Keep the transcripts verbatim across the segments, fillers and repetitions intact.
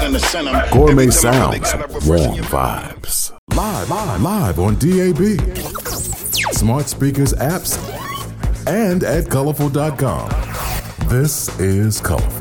Gourmet sounds, warm vibes. Live, live, live on D A B, smart speakers, apps, and at colorful dot com. This is Colorful.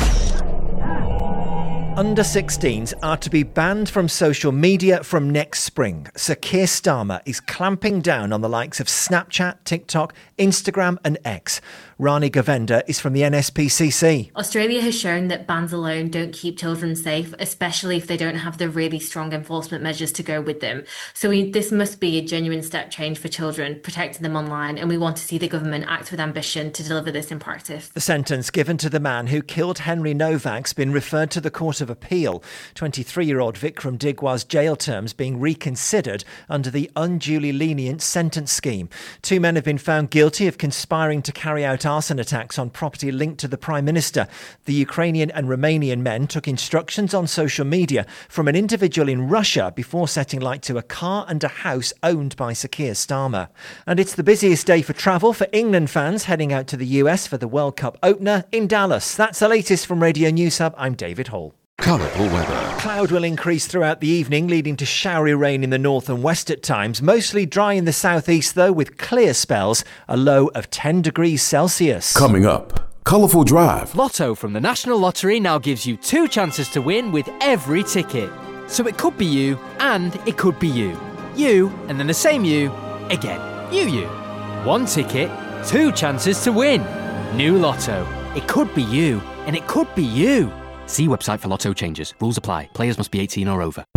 Under sixteens are to be banned from social media from next spring. Sir Keir Starmer is clamping down on the likes of Snapchat, TikTok, Instagram and X. Rani Govender is from the N S P C C. Australia has shown that bans alone don't keep children safe, especially if they don't have the really strong enforcement measures to go with them. So we, this must be a genuine step change for children, protecting them online, and we want to see the government act with ambition to deliver this in practice. The sentence given to the man who killed Henry Novak's been referred to the Court of Appeal. twenty-three-year-old Vikram Digwa's jail terms being reconsidered under the unduly lenient sentence scheme. Two men have been found guilty of conspiring to carry out arson attacks on property linked to the Prime Minister. The Ukrainian and Romanian men took instructions on social media from an individual in Russia before setting light to a car and a house owned by Sir Keir Starmer. And it's the busiest day for travel for England fans heading out to the U S for the World Cup opener in Dallas. That's the latest from Radio News Hub. I'm David Hall. Colourful weather. Cloud will increase throughout the evening, leading to showery rain in the north and west at times. Mostly dry in the southeast, though, with clear spells. A low of ten degrees Celsius. Coming up, Colourful Drive. Lotto from the National Lottery now gives you two chances to win with every ticket. So it could be you, and it could be you. You, and then the same you, again. You, you. One ticket, two chances to win. New Lotto. It could be you, and it could be you. See website for Lotto changes. Rules apply. Players must be eighteen or over.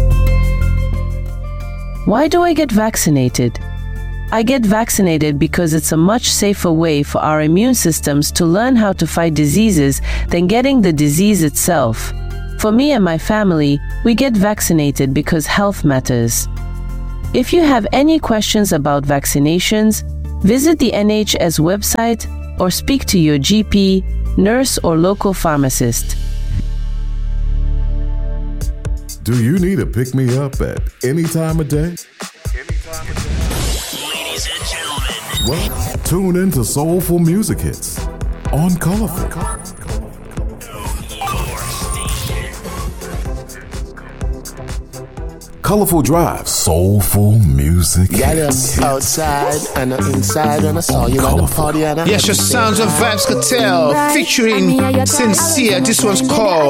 Why do I get vaccinated? I get vaccinated because it's a much safer way for our immune systems to learn how to fight diseases than getting the disease itself. For me and my family, we get vaccinated because health matters. If you have any questions about vaccinations, visit the N H S website or speak to your G P, nurse or local pharmacist. Do you need a pick-me-up at any time of day? Ladies and gentlemen. Well, tune in to Soulful Music Hits on Colorful. Colorful Drive, Soulful Music Hits. Yeah, outside and inside when I saw you at the party and I Yes, your sounds of Vibes Cartel featuring Sincere. This one's called